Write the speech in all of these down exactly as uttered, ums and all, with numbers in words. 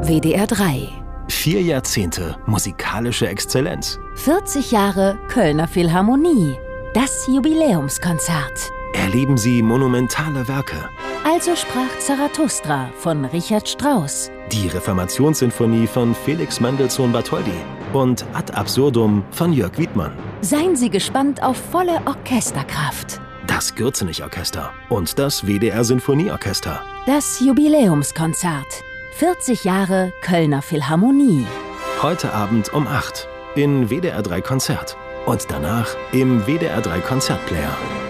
W D R drei. Vier Jahrzehnte musikalische Exzellenz. vierzig Jahre Kölner Philharmonie. Das Jubiläumskonzert. Erleben Sie monumentale Werke. Also sprach Zarathustra von Richard Strauss. Die Reformationssinfonie von Felix Mendelssohn Bartholdy. Und Ad Absurdum von Jörg Wiedmann. Seien Sie gespannt auf volle Orchesterkraft. Das Gürzenich-Orchester und das W D R-Sinfonieorchester. Das Jubiläumskonzert. vierzig Jahre Kölner Philharmonie. Heute Abend um acht in W D R drei Konzert. Und danach im W D R drei Konzertplayer.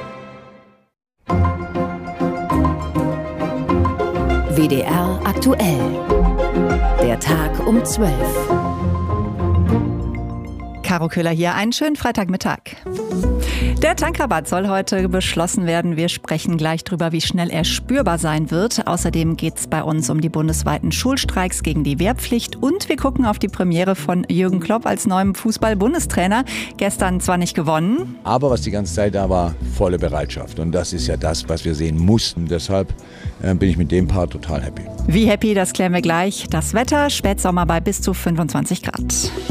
W D R aktuell. Der Tag um zwölf. Caro Köhler hier, einen schönen Freitagmittag. Der Tankrabatt soll heute beschlossen werden. Wir sprechen gleich drüber, wie schnell er spürbar sein wird. Außerdem geht es bei uns um die bundesweiten Schulstreiks gegen die Wehrpflicht. Und wir gucken auf die Premiere von Jürgen Klopp als neuem Fußball-Bundestrainer. Gestern zwar nicht gewonnen. Aber was die ganze Zeit da war, volle Bereitschaft. Und das ist ja das, was wir sehen mussten. Deshalb äh, bin ich mit dem Part total happy. Wie happy, das klären wir gleich. Das Wetter, Spätsommer bei bis zu fünfundzwanzig Grad.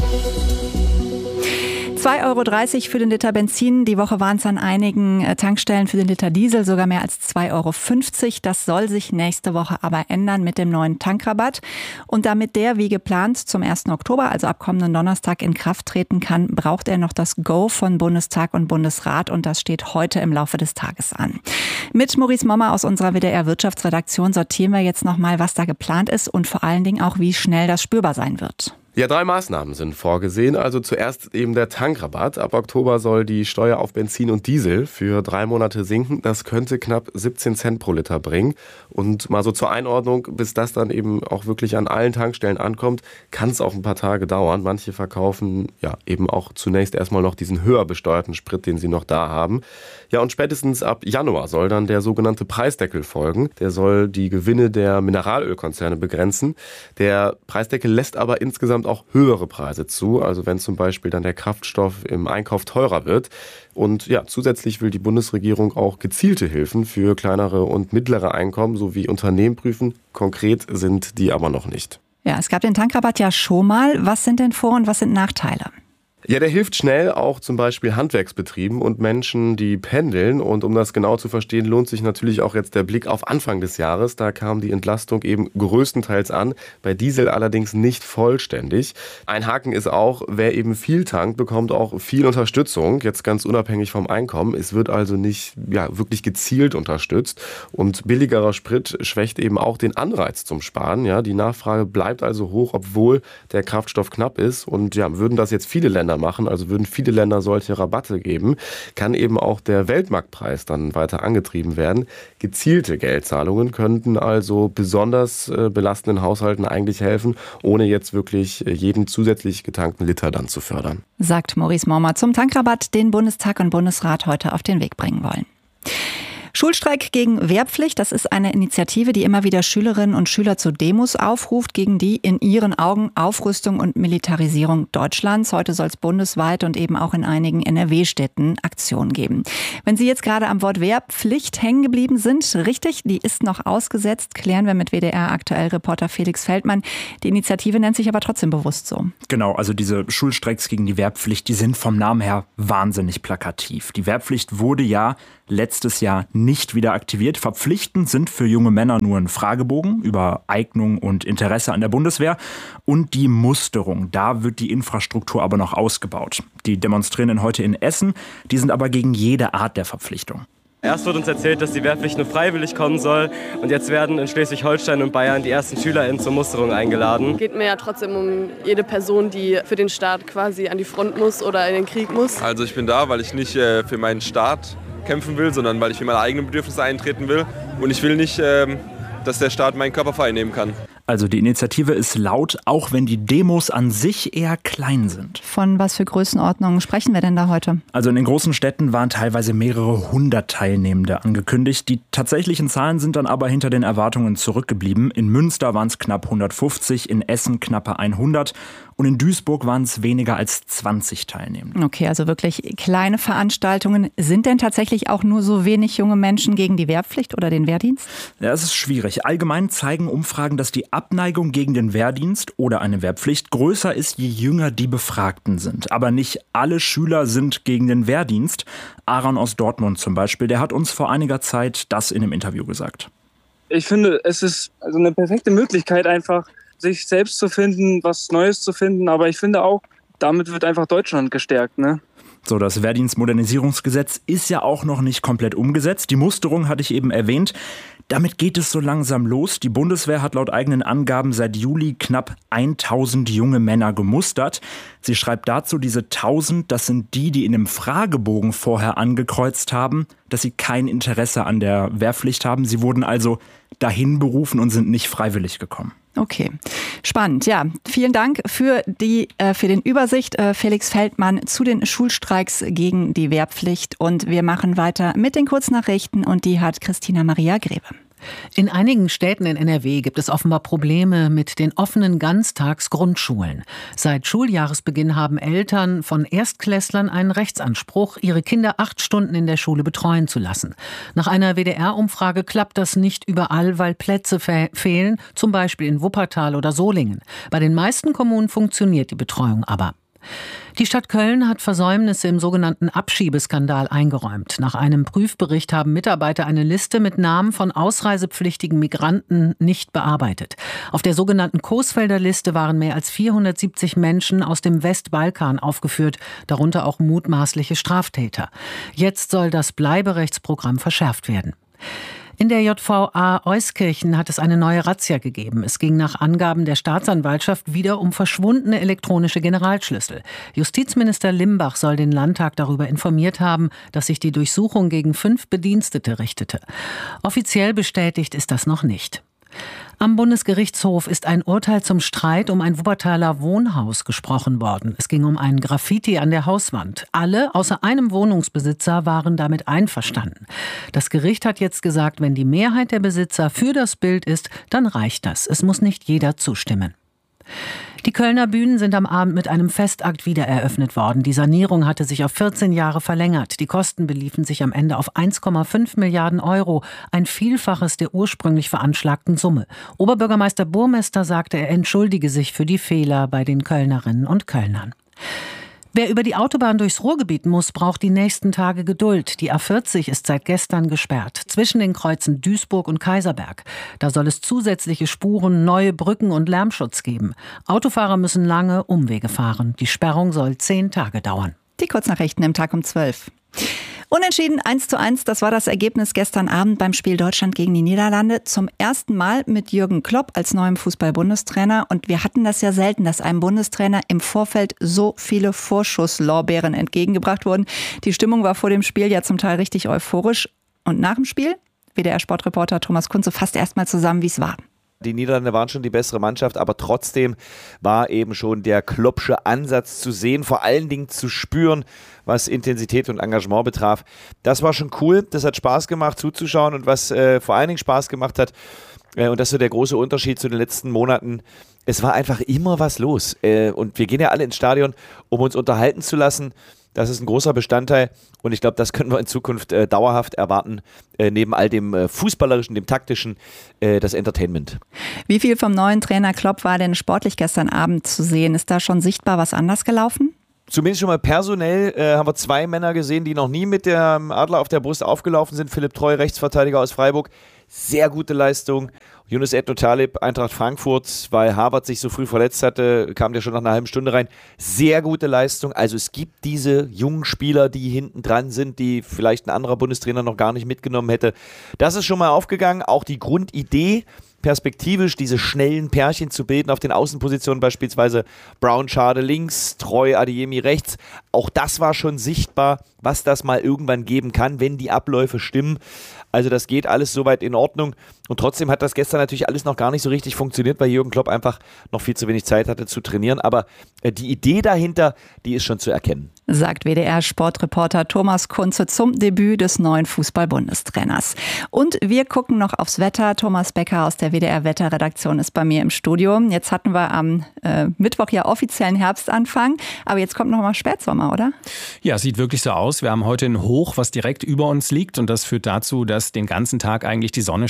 zwei Euro dreißig für den Liter Benzin. Die Woche waren es an einigen Tankstellen für den Liter Diesel sogar mehr als zwei Euro fünfzig. Das soll sich nächste Woche aber ändern mit dem neuen Tankrabatt. Und damit der wie geplant zum ersten Oktober, also ab kommenden Donnerstag, in Kraft treten kann, braucht er noch das Go von Bundestag und Bundesrat. Und das steht heute im Laufe des Tages an. Mit Maurice Mommer aus unserer W D R-Wirtschaftsredaktion sortieren wir jetzt nochmal, was da geplant ist und vor allen Dingen auch, wie schnell das spürbar sein wird. Ja, drei Maßnahmen sind vorgesehen. Also zuerst eben der Tankrabatt. Ab Oktober soll die Steuer auf Benzin und Diesel für drei Monate sinken. Das könnte knapp siebzehn Cent pro Liter bringen. Und mal so zur Einordnung, bis das dann eben auch wirklich an allen Tankstellen ankommt, kann es auch ein paar Tage dauern. Manche verkaufen ja eben auch zunächst erstmal noch diesen höher besteuerten Sprit, den sie noch da haben. Ja, und spätestens ab Januar soll dann der sogenannte Preisdeckel folgen. Der soll die Gewinne der Mineralölkonzerne begrenzen. Der Preisdeckel lässt aber insgesamt auch höhere Preise zu, also wenn zum Beispiel dann der Kraftstoff im Einkauf teurer wird. Und ja, zusätzlich will die Bundesregierung auch gezielte Hilfen für kleinere und mittlere Einkommen sowie Unternehmen prüfen. Konkret sind die aber noch nicht. Ja, es gab den Tankrabatt ja schon mal. Was sind denn Vor- und was sind Nachteile? Ja, der hilft schnell auch zum Beispiel Handwerksbetrieben und Menschen, die pendeln. Und um das genau zu verstehen, lohnt sich natürlich auch jetzt der Blick auf Anfang des Jahres. Da kam die Entlastung eben größtenteils an, bei Diesel allerdings nicht vollständig. Ein Haken ist auch, wer eben viel tankt, bekommt auch viel Unterstützung, jetzt ganz unabhängig vom Einkommen. Es wird also nicht ja, wirklich gezielt unterstützt. Und billigerer Sprit schwächt eben auch den Anreiz zum Sparen. Ja, die Nachfrage bleibt also hoch, obwohl der Kraftstoff knapp ist. Und ja, würden das jetzt viele Länder machen, also würden viele Länder solche Rabatte geben, kann eben auch der Weltmarktpreis dann weiter angetrieben werden. Gezielte Geldzahlungen könnten also besonders äh, belastenden Haushalten eigentlich helfen, ohne jetzt wirklich jeden zusätzlich getankten Liter dann zu fördern. Sagt Maurice Mommer zum Tankrabatt, den Bundestag und Bundesrat heute auf den Weg bringen wollen. Schulstreik gegen Wehrpflicht, das ist eine Initiative, die immer wieder Schülerinnen und Schüler zu Demos aufruft, gegen die in ihren Augen Aufrüstung und Militarisierung Deutschlands. Heute soll es bundesweit und eben auch in einigen N R W-Städten Aktionen geben. Wenn Sie jetzt gerade am Wort Wehrpflicht hängen geblieben sind, richtig, die ist noch ausgesetzt, klären wir mit W D R-Aktuell-Reporter Felix Feldmann. Die Initiative nennt sich aber trotzdem bewusst so. Genau, also diese Schulstreiks gegen die Wehrpflicht, die sind vom Namen her wahnsinnig plakativ. Die Wehrpflicht wurde ja letztes Jahr nicht wieder aktiviert. Verpflichtend sind für junge Männer nur ein Fragebogen über Eignung und Interesse an der Bundeswehr und die Musterung. Da wird die Infrastruktur aber noch ausgebaut. Die Demonstrierenden heute in Essen, die sind aber gegen jede Art der Verpflichtung. Erst wird uns erzählt, dass die Wehrpflicht nur freiwillig kommen soll und jetzt werden in Schleswig-Holstein und Bayern die ersten SchülerInnen zur Musterung eingeladen. Es geht mir ja trotzdem um jede Person, die für den Staat quasi an die Front muss oder in den Krieg muss. Also ich bin da, weil ich nicht äh, für meinen Staat kämpfen will, sondern weil ich für meine eigenen Bedürfnisse eintreten will. Und ich will nicht, ähm, dass der Staat meinen Körper frei nehmen kann. Also die Initiative ist laut, auch wenn die Demos an sich eher klein sind. Von was für Größenordnungen sprechen wir denn da heute? Also in den großen Städten waren teilweise mehrere hundert Teilnehmende angekündigt. Die tatsächlichen Zahlen sind dann aber hinter den Erwartungen zurückgeblieben. In Münster waren es knapp hundertfünfzig, in Essen knappe hundert und in Duisburg waren es weniger als zwanzig Teilnehmende. Okay, also wirklich kleine Veranstaltungen. Sind denn tatsächlich auch nur so wenig junge Menschen gegen die Wehrpflicht oder den Wehrdienst? Ja, es ist schwierig. Allgemein zeigen Umfragen, dass die Abneigung gegen den Wehrdienst oder eine Wehrpflicht größer ist, je jünger die Befragten sind. Aber nicht alle Schüler sind gegen den Wehrdienst. Aaron aus Dortmund zum Beispiel, der hat uns vor einiger Zeit das in einem Interview gesagt. Ich finde, es ist also eine perfekte Möglichkeit, einfach sich selbst zu finden, was Neues zu finden. Aber ich finde auch, damit wird einfach Deutschland gestärkt, ne? So, das Wehrdienstmodernisierungsgesetz ist ja auch noch nicht komplett umgesetzt. Die Musterung hatte ich eben erwähnt. Damit geht es so langsam los. Die Bundeswehr hat laut eigenen Angaben seit Juli knapp tausend junge Männer gemustert. Sie schreibt dazu, diese tausend, das sind die, die in einem Fragebogen vorher angekreuzt haben, dass sie kein Interesse an der Wehrpflicht haben. Sie wurden also dahin berufen und sind nicht freiwillig gekommen. Okay, spannend. Ja, vielen Dank für die äh, für den Übersicht, äh, Felix Feldmann, zu den Schulstreiks gegen die Wehrpflicht. Und wir machen weiter mit den Kurznachrichten und die hat Christina Maria Grebe. In einigen Städten in N R W gibt es offenbar Probleme mit den offenen Ganztagsgrundschulen. Seit Schuljahresbeginn haben Eltern von Erstklässlern einen Rechtsanspruch, ihre Kinder acht Stunden in der Schule betreuen zu lassen. Nach einer W D R-Umfrage klappt das nicht überall, weil Plätze fe- fehlen, zum Beispiel in Wuppertal oder Solingen. Bei den meisten Kommunen funktioniert die Betreuung aber. Die Stadt Köln hat Versäumnisse im sogenannten Abschiebeskandal eingeräumt. Nach einem Prüfbericht haben Mitarbeiter eine Liste mit Namen von ausreisepflichtigen Migranten nicht bearbeitet. Auf der sogenannten Coesfelder Liste waren mehr als vierhundertsiebzig Menschen aus dem Westbalkan aufgeführt, darunter auch mutmaßliche Straftäter. Jetzt soll das Bleiberechtsprogramm verschärft werden. In der J V A Euskirchen hat es eine neue Razzia gegeben. Es ging nach Angaben der Staatsanwaltschaft wieder um verschwundene elektronische Generalschlüssel. Justizminister Limbach soll den Landtag darüber informiert haben, dass sich die Durchsuchung gegen fünf Bedienstete richtete. Offiziell bestätigt ist das noch nicht. Am Bundesgerichtshof ist ein Urteil zum Streit um ein Wuppertaler Wohnhaus gesprochen worden. Es ging um ein Graffiti an der Hauswand. Alle, außer einem Wohnungsbesitzer, waren damit einverstanden. Das Gericht hat jetzt gesagt, wenn die Mehrheit der Besitzer für das Bild ist, dann reicht das. Es muss nicht jeder zustimmen. Die Kölner Bühnen sind am Abend mit einem Festakt wiedereröffnet worden. Die Sanierung hatte sich auf vierzehn Jahre verlängert. Die Kosten beliefen sich am Ende auf eins Komma fünf Milliarden Euro, ein Vielfaches der ursprünglich veranschlagten Summe. Oberbürgermeister Burmester sagte, er entschuldige sich für die Fehler bei den Kölnerinnen und Kölnern. Wer über die Autobahn durchs Ruhrgebiet muss, braucht die nächsten Tage Geduld. Die A vierzig ist seit gestern gesperrt, zwischen den Kreuzen Duisburg und Kaiserberg. Da soll es zusätzliche Spuren, neue Brücken und Lärmschutz geben. Autofahrer müssen lange Umwege fahren. Die Sperrung soll zehn Tage dauern. Die Kurznachrichten im Tag um zwölf. Unentschieden eins zu eins, das war das Ergebnis gestern Abend beim Spiel Deutschland gegen die Niederlande. Zum ersten Mal mit Jürgen Klopp als neuem Fußball-Bundestrainer. Und wir hatten das ja selten, dass einem Bundestrainer im Vorfeld so viele Vorschusslorbeeren entgegengebracht wurden. Die Stimmung war vor dem Spiel ja zum Teil richtig euphorisch. Und nach dem Spiel, W D R-Sportreporter Thomas Kunze fasst erst mal zusammen, wie es war. Die Niederlande waren schon die bessere Mannschaft, aber trotzdem war eben schon der Kloppsche Ansatz zu sehen, vor allen Dingen zu spüren, was Intensität und Engagement betraf. Das war schon cool, das hat Spaß gemacht zuzuschauen und was äh, vor allen Dingen Spaß gemacht hat, äh, und das ist so der große Unterschied zu den letzten Monaten, es war einfach immer was los. Äh, und wir gehen ja alle ins Stadion, um uns unterhalten zu lassen. Das ist ein großer Bestandteil und ich glaube, das können wir in Zukunft äh, dauerhaft erwarten, äh, neben all dem äh, Fußballerischen, dem Taktischen, äh, das Entertainment. Wie viel vom neuen Trainer Klopp war denn sportlich gestern Abend zu sehen? Ist da schon sichtbar was anders gelaufen? Zumindest schon mal personell äh, haben wir zwei Männer gesehen, die noch nie mit dem Adler auf der Brust aufgelaufen sind. Philipp Treu, Rechtsverteidiger aus Freiburg, sehr gute Leistung. Yunus Edno Talib, Eintracht Frankfurt, weil Harvard sich so früh verletzt hatte, kam der schon nach einer halben Stunde rein. Sehr gute Leistung. Also es gibt diese jungen Spieler, die hinten dran sind, die vielleicht ein anderer Bundestrainer noch gar nicht mitgenommen hätte. Das ist schon mal aufgegangen. Auch die Grundidee, perspektivisch diese schnellen Pärchen zu bilden auf den Außenpositionen, beispielsweise Brown Schade links, Treu Adeyemi rechts. Auch das war schon sichtbar, was das mal irgendwann geben kann, wenn die Abläufe stimmen. Also das geht alles soweit in Ordnung. Und trotzdem hat das gestern natürlich alles noch gar nicht so richtig funktioniert, weil Jürgen Klopp einfach noch viel zu wenig Zeit hatte zu trainieren. Aber die Idee dahinter, die ist schon zu erkennen. Sagt W D R-Sportreporter Thomas Kunze zum Debüt des neuen Fußball-Bundestrainers. Und wir gucken noch aufs Wetter. Thomas Becker aus der W D R-Wetterredaktion ist bei mir im Studio. Jetzt hatten wir am äh, Mittwoch ja offiziellen Herbstanfang, aber jetzt kommt noch mal Spätsommer, oder? Ja, sieht wirklich so aus. Wir haben heute ein Hoch, was direkt über uns liegt und das führt dazu, dass den ganzen Tag eigentlich die Sonne scheint. Es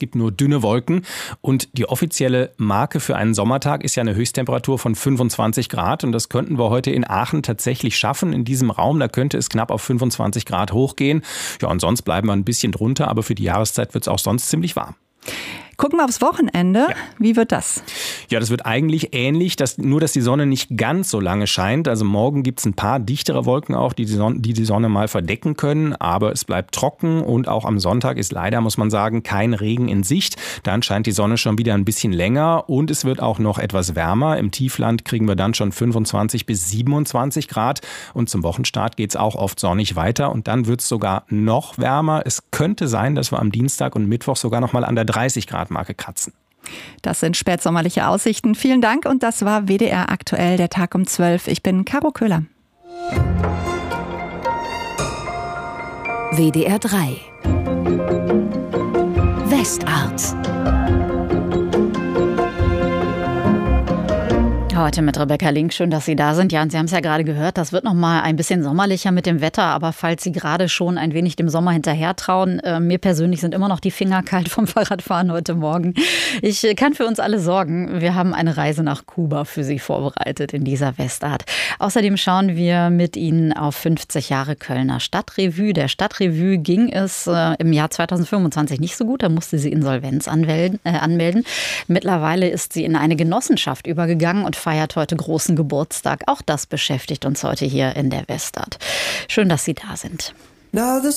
gibt nur dünne Wolken. Und die offizielle Marke für einen Sommertag ist ja eine Höchsttemperatur von fünfundzwanzig Grad. Und das könnten wir heute in Aachen tatsächlich schaffen. In diesem Raum, da könnte es knapp auf fünfundzwanzig Grad hochgehen. Ja, und sonst bleiben wir ein bisschen drunter. Aber für die Jahreszeit wird es auch sonst ziemlich warm. Gucken wir aufs Wochenende. Ja. Wie wird das? Ja, das wird eigentlich ähnlich, dass, nur dass die Sonne nicht ganz so lange scheint. Also morgen gibt es ein paar dichtere Wolken auch, die die, Sonne, die die Sonne mal verdecken können. Aber es bleibt trocken und auch am Sonntag ist leider, muss man sagen, kein Regen in Sicht. Dann scheint die Sonne schon wieder ein bisschen länger und es wird auch noch etwas wärmer. Im Tiefland kriegen wir dann schon fünfundzwanzig bis siebenundzwanzig Grad. Und zum Wochenstart geht es auch oft sonnig weiter. Und dann wird es sogar noch wärmer. Es könnte sein, dass wir am Dienstag und Mittwoch sogar noch mal an der dreißig Grad Marke kratzen. Das sind spätsommerliche Aussichten. Vielen Dank und das war W D R aktuell, der Tag um zwölf. Ich bin Caro Köhler. W D R drei Westart. Heute mit Rebecca Link. Schön, dass Sie da sind. Ja, und Sie haben es ja gerade gehört, das wird noch mal ein bisschen sommerlicher mit dem Wetter. Aber falls Sie gerade schon ein wenig dem Sommer hinterher trauen, äh, mir persönlich sind immer noch die Finger kalt vom Fahrradfahren heute Morgen. Ich äh, kann für uns alle sorgen. Wir haben eine Reise nach Kuba für Sie vorbereitet in dieser Westart. Außerdem schauen wir mit Ihnen auf fünfzig Jahre Kölner Stadtrevue. Der Stadtrevue ging es äh, im Jahr zweitausendfünfundzwanzig nicht so gut. Da musste sie Insolvenz anmelden, äh, anmelden. Mittlerweile ist sie in eine Genossenschaft übergegangen und feiert heute großen Geburtstag. Auch das beschäftigt uns heute hier in der Westart. Schön, dass Sie da sind.